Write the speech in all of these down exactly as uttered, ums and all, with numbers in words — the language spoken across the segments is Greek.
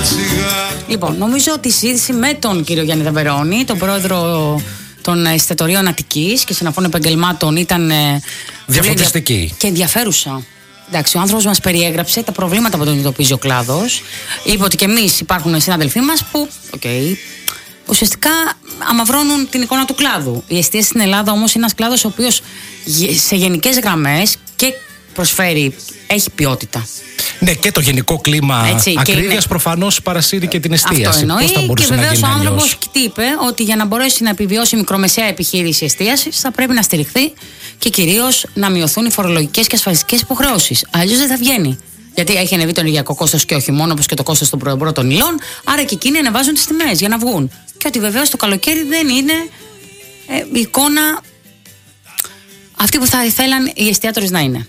Λοιπόν, νομίζω ότι η συζήτηση με τον κύριο Γιάννη Ταβερώνη, τον πρόεδρο των εστιατορίων Αττικής και συναφών επαγγελμάτων, ήταν διαφωτιστική και ενδιαφέρουσα. Εντάξει, ο άνθρωπος μας περιέγραψε τα προβλήματα που τον αντιμετωπίζει ο κλάδος. Είπε ότι και εμείς υπάρχουν συνάδελφοί μας που, okay, ουσιαστικά αμαυρώνουν την εικόνα του κλάδου. Η εστίαση στην Ελλάδα όμως είναι ένας κλάδος ο οποίος σε γενικές γραμμές και προσφέρει, έχει ποιότητα. Ναι, και το γενικό κλίμα ακρίβειας προφανώς παρασύρει και την εστίαση. Αυτό εννοεί. Και βεβαίως ο άνθρωπος είπε ότι για να μπορέσει να επιβιώσει η μικρομεσαία επιχείρηση εστίασης θα πρέπει να στηριχθεί και κυρίως να μειωθούν οι φορολογικές και ασφαλιστικές υποχρεώσεις. Αλλιώς δεν θα βγαίνει. Γιατί έχει ανεβεί το ενεργειακό κόστος και όχι μόνο, όπως και το κόστος των πρώτων υλών. Άρα και εκείνοι ανεβάζουν τις τιμές για να βγουν. Και ότι βεβαίως το καλοκαίρι δεν είναι ε, η εικόνα αυτή που θα ήθελαν οι εστιατόρες να είναι.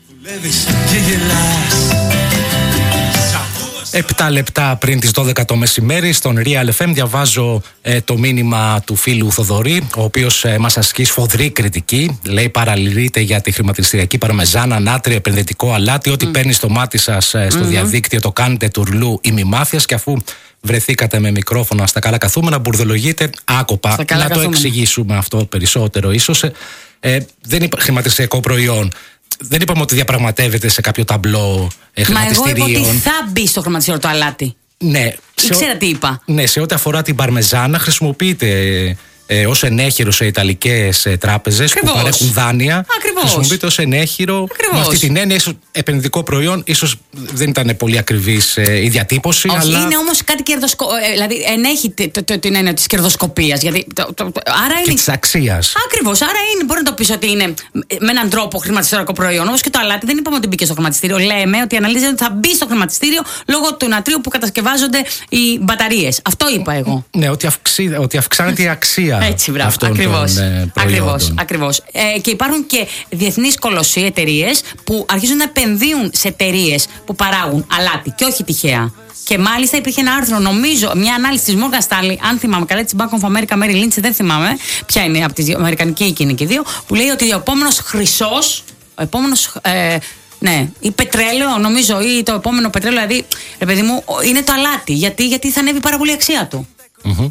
Επτά λεπτά πριν τις δώδεκα το μεσημέρι στον Real εφ εμ διαβάζω ε, το μήνυμα του φίλου Θοδωρή, ο οποίος ε, μας ασκεί σφοδρή κριτική. Λέει: παραλυρείτε για τη χρηματιστηριακή παρμεζάνα, νάτρια, επενδυτικό αλάτι. Ό,τι mm. παίρνει στο μάτι σας ε, στο mm-hmm. διαδίκτυο το κάνετε τουρλού ή μη μάφιας. Και αφού βρεθήκατε με μικρόφωνα στα καλά καθούμενα, μπουρδολογείτε άκοπα. Να καθούμενα. Το εξηγήσουμε αυτό περισσότερο ίσως. Ε, ε, δεν είναι χρηματιστηριακό προϊόν. Δεν είπαμε ότι διαπραγματεύεται σε κάποιο ταμπλό ε, χρηματιστηρίων. Μα εγώ είπα ότι θα μπει στο χρηματιστήριο το αλάτι. Ναι. Ήξερα τι είπα. Ναι, σε ό,τι αφορά την παρμεζάνα χρησιμοποιείται ε, ως ενέχειρο σε ιταλικές ε, τράπεζες που παρέχουν δάνεια. Ακριβώς. Χρησιμοποιείται ως ενέχειρο. Ακριβώς. Με αυτή την έννοια, ίσως επενδυτικό προϊόν, ίσως δεν ήταν πολύ ακριβής ε, η διατύπωση. Όχι, αλλά... είναι όμως κάτι κερδοσκοπικό. Ε, δηλαδή ενέχει το, το, το, την έννοια της κερδοσκοπίας. Γιατί, το, το, το, άρα και είναι... της αξίας. Ακριβώς. Άρα είναι, μπορεί να το πεις ότι είναι με έναν τρόπο χρηματιστηριακό προϊόν. Όπως και το αλάτι, δεν είπαμε ότι μπήκε στο χρηματιστήριο. Λέμε ότι αναλύζεται ότι θα μπει στο χρηματιστήριο λόγω του νατρίου που κατασκευάζονται οι μπαταρίες. Αυτό είπα εγώ. Ναι, ότι, αυξή, ότι αυξάνεται η αξία. Έτσι, μπράβο. Ακριβώς. Ακριβώς. Ακριβώς. Ε, και υπάρχουν και διεθνείς κολοσσοί, εταιρείες που αρχίζουν να επενδύουν σε εταιρείες που παράγουν αλάτι και όχι τυχαία. Και μάλιστα υπήρχε ένα άρθρο, νομίζω, μια ανάλυση της Morgan Stanley, αν θυμάμαι καλά, της Bank of America, Merrill Lynch, δεν θυμάμαι ποια είναι από τις αμερικανική εκείνη και δύο, που λέει ότι ο επόμενος χρυσός, ο επόμενος. Ε, ναι, ή πετρέλαιο, νομίζω, ή το επόμενο πετρέλαιο, δηλαδή, ρε παιδί μου, είναι το αλάτι. Γιατί, γιατί θα ανέβει πάρα πολύ η αξία του. Mm-hmm.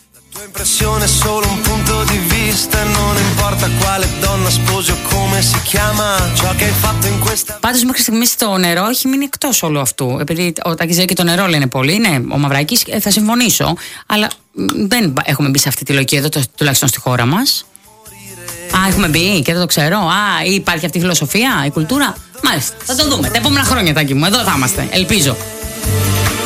Πάντως μέχρι στιγμής το νερό έχει μείνει εκτός όλου αυτού. Επειδή ο Τάκης λέει και το νερό λένε πολύ, ναι, ο Μαυράκης, θα συμφωνήσω. Αλλά δεν έχουμε μπει σε αυτή τη λογική εδώ, τουλάχιστον στη χώρα μας. Α, έχουμε μπει και δεν το ξέρω. Α, υπάρχει αυτή η φιλοσοφία, η κουλτούρα. Μάλιστα, θα το δούμε τα επόμενα χρόνια, Τάκη μου. Εδώ θα είμαστε, ελπίζω.